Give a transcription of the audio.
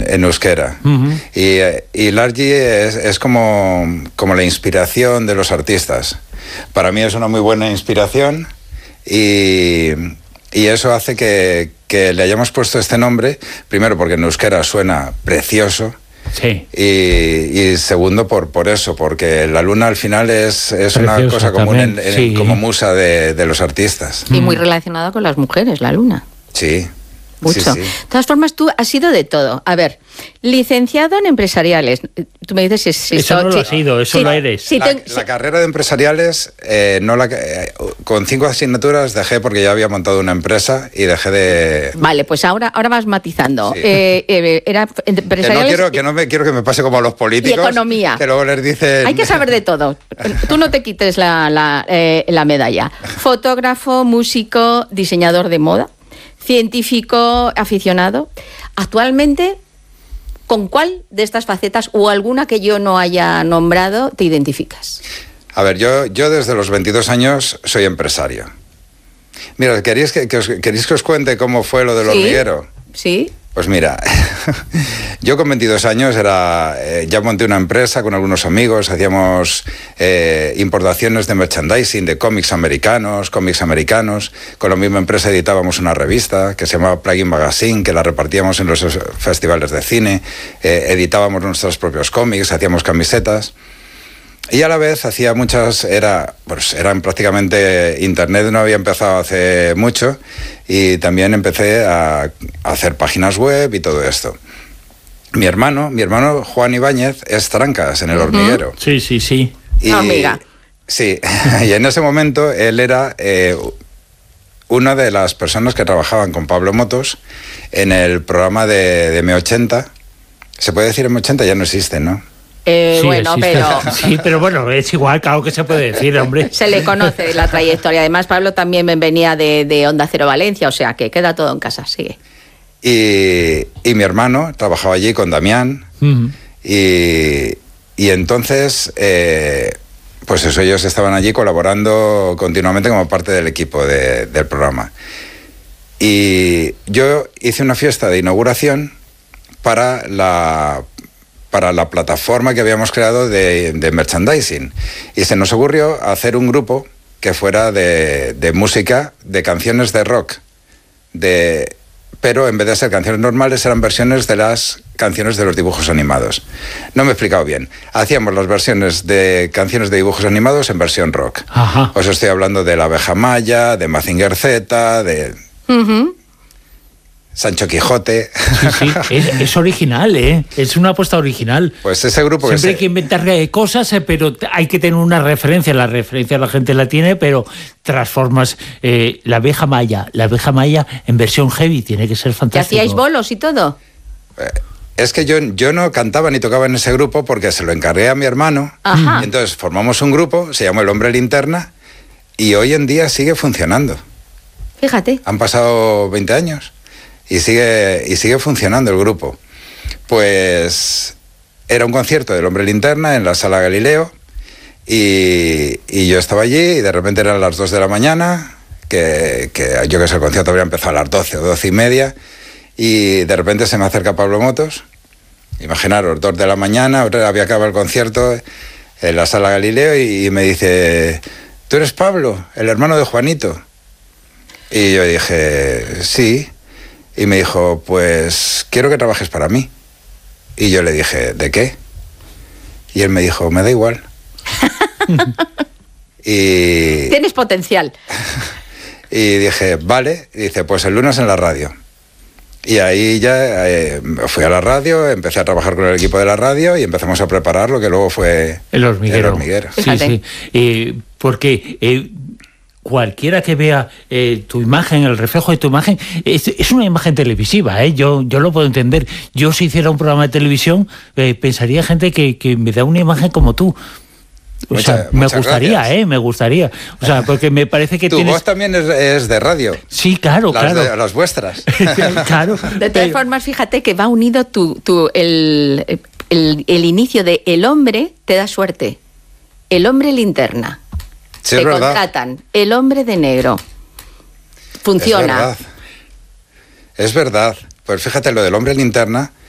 en euskera. Y Largi es como la inspiración de los artistas. Para mí es una muy buena inspiración y eso hace que le hayamos puesto este nombre, primero porque en euskera suena precioso. Sí. Y segundo por eso, porque la luna al final es una cosa común como musa de los artistas. Y muy relacionada con las mujeres, la luna. Sí. Mucho. Sí. De todas formas, tú has sido de todo. A ver, licenciado en empresariales. Tú me dices si eso no lo has sido, eso lo eres. La carrera de empresariales, con 5 asignaturas dejé porque ya había montado una empresa y dejé de... Vale, pues ahora vas matizando. Sí. Era empresariales... Quiero que me pase como a los políticos. Y economía. Que luego les dicen... Hay que saber de todo. Tú no te quites la medalla. Fotógrafo, músico, diseñador de moda, científico aficionado. Actualmente, ¿con cuál de estas facetas o alguna que yo no haya nombrado te identificas? A ver, yo desde los 22 años soy empresario. Mira, ¿queréis que os cuente cómo fue lo del hormiguero? Sí. Pues mira, yo con 22 años ya monté una empresa con algunos amigos, hacíamos importaciones de merchandising, de cómics americanos. Con la misma empresa editábamos una revista que se llamaba Plugin Magazine, que la repartíamos en los festivales de cine, editábamos nuestros propios cómics, hacíamos camisetas. Y a la vez hacía muchas, eran prácticamente, internet no había empezado hace mucho y también empecé a hacer páginas web y todo esto. Mi hermano Juan Ibáñez es Trancas en El Hormiguero. Sí. Y, amiga. Sí, y en ese momento él era una de las personas que trabajaban con Pablo Motos en el programa de M80. ¿Se puede decir M80? Ya no existe, ¿no? Sí, pero bueno, es igual, claro que se puede decir, hombre. Se le conoce la trayectoria. Además, Pablo también venía de Onda Cero Valencia, o sea que queda todo en casa, sigue. Y mi hermano trabajaba allí con Damián. Y entonces, pues eso, ellos estaban allí colaborando continuamente como parte del equipo del programa. Y yo hice una fiesta de inauguración para la plataforma que habíamos creado de merchandising. Y se nos ocurrió hacer un grupo que fuera de música, de canciones de rock, pero en vez de ser canciones normales eran versiones de las canciones de los dibujos animados. No me he explicado bien. Hacíamos las versiones de canciones de dibujos animados en versión rock. Ajá. Os estoy hablando de La Abeja Maya, de Mazinger Z, de... Sancho Quijote. Sí, es original, ¿eh? Es una apuesta original. Pues ese grupo siempre hay que inventar cosas, pero hay que tener una referencia. La referencia la gente la tiene, pero transformas la abeja maya en versión heavy, tiene que ser fantástico. ¿Y hacíais bolos y todo? Es que yo no cantaba ni tocaba en ese grupo porque se lo encargué a mi hermano. Ajá. Y entonces formamos un grupo, se llamó El Hombre Linterna, y hoy en día sigue funcionando. Fíjate. Han pasado 20 años. Y sigue funcionando el grupo. Pues era un concierto del Hombre Linterna en la Sala Galileo y yo estaba allí y de repente eran las 2 de la mañana, que yo que sé, el concierto habría empezado a las 12 o 12 y media, y de repente se me acerca Pablo Motos. Imaginaros, 2 de la mañana, había acabado el concierto en la Sala Galileo y me dice: ¿tú eres Pablo, el hermano de Juanito? Y yo dije: sí. Y me dijo: pues quiero que trabajes para mí. Y yo le dije: ¿de qué? Y él me dijo: me da igual. Y tienes potencial. Y dije: vale. Y dice: pues el lunes en la radio. Y ahí ya fui a la radio, empecé a trabajar con el equipo de la radio y empezamos a preparar lo que luego fue El Hormiguero. Sí. Porque cualquiera que vea tu imagen, el reflejo de tu imagen, es una imagen televisiva, ¿eh? Yo lo puedo entender. Yo, si hiciera un programa de televisión, pensaría gente que me da una imagen como tú. Me gustaría. O sea, porque me parece que tu voz también es de radio. Sí, claro. Las vuestras. Claro. De todas formas, fíjate que va unido el inicio de El Hombre te da suerte. El Hombre Linterna. Sí, te contratan. El Hombre de Negro. Funciona. Es verdad. Pues fíjate, lo del Hombre Linterna